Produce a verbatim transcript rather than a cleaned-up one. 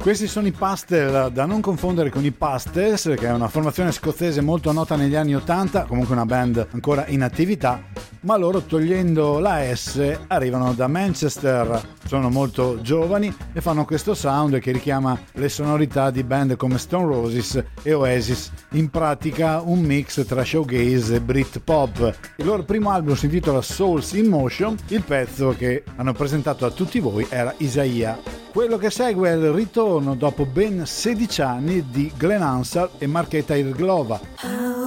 Questi sono i Pastel, da non confondere con i Pastels, che è una formazione scozzese molto nota negli anni ottanta, comunque una band ancora in attività, ma loro, togliendo la S, arrivano da Manchester, sono molto giovani e fanno questo sound che richiama le sonorità di band come Stone Roses e Oasis, in pratica un mix tra showgaze e Britpop. Il loro primo album si intitola Souls in Motion, il pezzo che hanno presentato a tutti voi era Isaiah. Quello che segue è il ritorno dopo ben sedici anni di Glenn Hansard e Marketa Irglova.